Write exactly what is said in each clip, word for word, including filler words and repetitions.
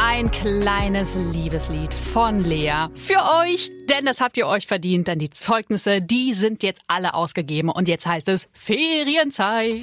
ein kleines Liebeslied von Lea für euch, denn das habt ihr euch verdient, denn die Zeugnisse, die sind jetzt alle ausgegeben und jetzt heißt es Ferienzeit.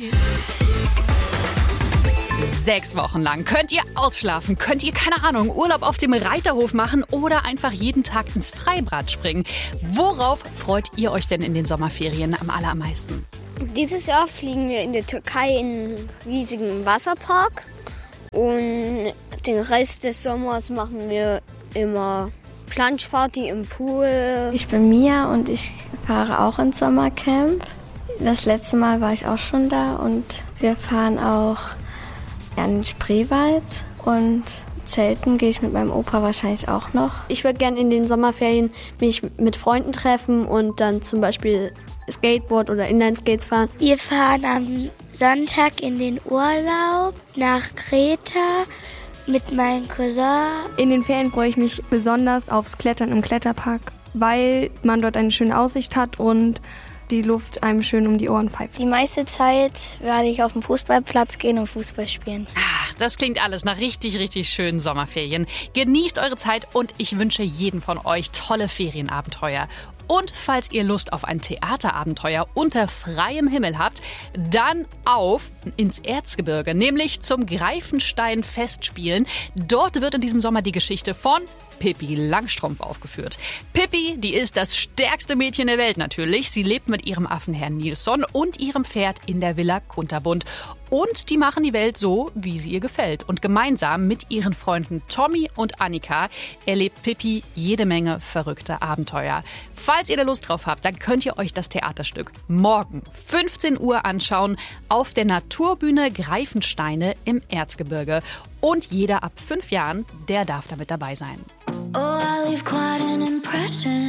Sechs Wochen lang könnt ihr ausschlafen, könnt ihr, keine Ahnung, Urlaub auf dem Reiterhof machen oder einfach jeden Tag ins Freibad springen. Worauf freut ihr euch denn in den Sommerferien am allermeisten? Dieses Jahr fliegen wir in die Türkei in einen riesigen Wasserpark und den Rest des Sommers machen wir immer Planschparty im Pool. Ich bin Mia und ich fahre auch ins Sommercamp. Das letzte Mal war ich auch schon da und wir fahren auch an den Spreewald und Zelten gehe ich mit meinem Opa wahrscheinlich auch noch. Ich würde gerne in den Sommerferien mich mit Freunden treffen und dann zum Beispiel Skateboard oder Inlineskates fahren. Wir fahren am Sonntag in den Urlaub nach Kreta mit meinem Cousin. In den Ferien freue ich mich besonders aufs Klettern im Kletterpark, weil man dort eine schöne Aussicht hat und die Luft einem schön um die Ohren pfeift. Die meiste Zeit werde ich auf den Fußballplatz gehen und Fußball spielen. Ach, das klingt alles nach richtig, richtig schönen Sommerferien. Genießt eure Zeit und ich wünsche jedem von euch tolle Ferienabenteuer. Und falls ihr Lust auf ein Theaterabenteuer unter freiem Himmel habt, dann auf ins Erzgebirge, nämlich zum Greifenstein-Festspielen. Dort wird in diesem Sommer die Geschichte von Pippi Langstrumpf aufgeführt. Pippi, die ist das stärkste Mädchen der Welt natürlich. Sie lebt mit ihrem Affen Herrn Nilsson und ihrem Pferd in der Villa Kunterbund. Und die machen die Welt so, wie sie ihr gefällt. Und gemeinsam mit ihren Freunden Tommy und Annika erlebt Pippi jede Menge verrückte Abenteuer. Falls ihr da Lust drauf habt, dann könnt ihr euch das Theaterstück morgen fünfzehn Uhr anschauen auf der Naturbühne Greifensteine im Erzgebirge. Und jeder ab fünf Jahren, der darf damit dabei sein. Oh, I leave quite an impression.